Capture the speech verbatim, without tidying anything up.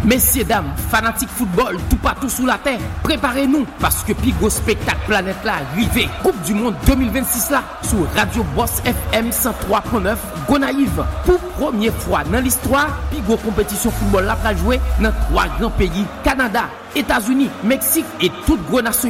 Messieurs, dames, fanatiques football, tout partout sous la terre, préparez-nous parce que Pigo Spectacle Planète là, arrivé. Coupe du Monde deux mille vingt-six là, sur Radio Boss F M cent trois point neuf, Gonaïve. Pour première fois dans l'histoire, Pigo compétition football là, va jouer dans trois grands pays, Canada, États-Unis, Mexique et toutes gros nations